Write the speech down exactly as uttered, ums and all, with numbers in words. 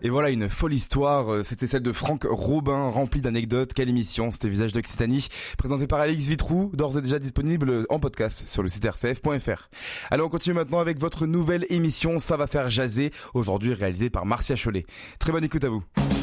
Et voilà une folle histoire, c'était celle de Franck Robin, remplie d'anecdotes. Quelle émission, c'était Visage d'Occitanie, présenté par Alix Vitrou, d'ores et déjà disponible en podcast sur le site r c f point f r. Allez, on continue maintenant avec votre nouvelle émission Ça va faire jaser, aujourd'hui réalisée par Marcia Chollet. Très bonne écoute à vous.